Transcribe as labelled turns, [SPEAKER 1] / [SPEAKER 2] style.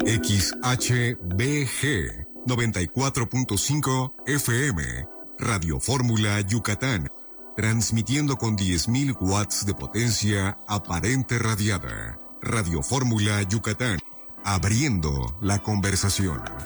[SPEAKER 1] XHBG 94.5 FM, Radio Fórmula Yucatán, transmitiendo con 10.000 watts de potencia aparente radiada. Radio Fórmula Yucatán, abriendo la conversación.